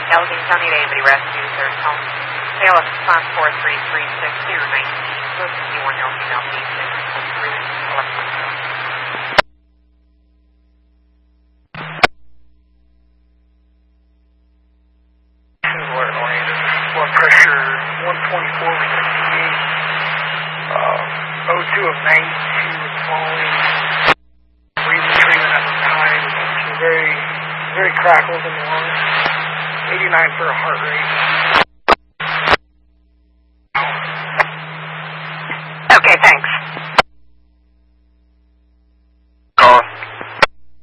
Allegheny County, anybody rescues their home. ALS response 4336, 019, 51 LG Northeast, and 11.0. Alert oriented. Blood pressure 124/68. O2 of 92 was falling. Breathing treatment at the time. Very crackled in the lungs. 89 for a heart rate.